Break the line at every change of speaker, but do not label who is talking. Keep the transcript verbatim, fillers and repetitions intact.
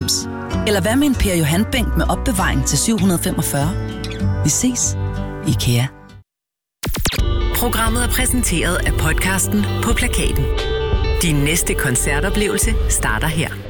halvfems? Eller hvad med en Per Johan-bænk med opbevaring til syv hundrede femogfyrre? Vi ses. IKEA.
Programmet er præsenteret af podcasten På Plakaten. Din næste koncertoplevelse starter her.